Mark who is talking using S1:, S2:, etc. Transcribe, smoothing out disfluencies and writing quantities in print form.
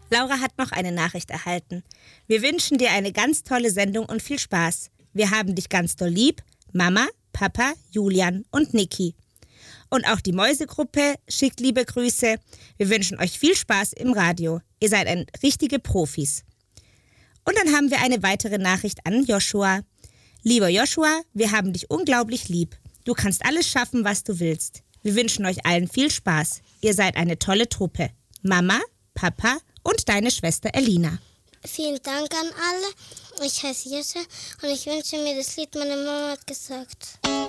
S1: Laura hat noch eine Nachricht erhalten. Wir wünschen dir eine ganz tolle Sendung und viel Spaß. Wir haben dich ganz doll lieb. Mama, Papa, Julian und Niki. Und auch die Mäusegruppe schickt liebe Grüße. Wir wünschen euch viel Spaß im Radio. Ihr seid richtige Profis. Und dann haben wir eine weitere Nachricht an Joshua. Lieber Joshua, wir haben dich unglaublich lieb. Du kannst alles schaffen, was du willst. Wir wünschen euch allen viel Spaß. Ihr seid eine tolle Truppe. Mama, Papa und deine Schwester Elina.
S2: Vielen Dank an alle. Ich heiße Jesse und ich wünsche mir das Lied, meine Mama hat gesagt.